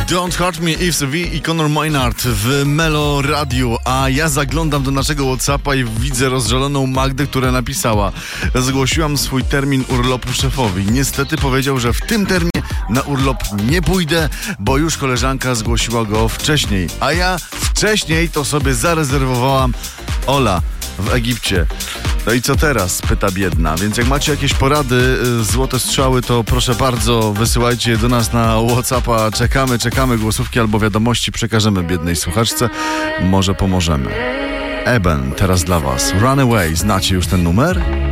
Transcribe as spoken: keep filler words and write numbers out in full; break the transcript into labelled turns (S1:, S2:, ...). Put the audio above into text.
S1: Don't Hurt Me, Yves V i Conor Maynard w Melo Radio, a ja zaglądam do naszego WhatsAppa i widzę rozżaloną Magdę, która napisała: zgłosiłam swój termin urlopu szefowi. Niestety powiedział, że w tym terminie na urlop nie pójdę, bo już koleżanka zgłosiła go wcześniej, a ja wcześniej to sobie zarezerwowałam Ola w Egipcie. No i co teraz? Pyta biedna. Więc jak macie jakieś porady, złote strzały, to proszę bardzo, wysyłajcie do nas na WhatsAppa. Czekamy, czekamy. Głosówki albo wiadomości przekażemy biednej słuchaczce. Może pomożemy. Eben, teraz dla was. Runaway. Znacie już ten numer?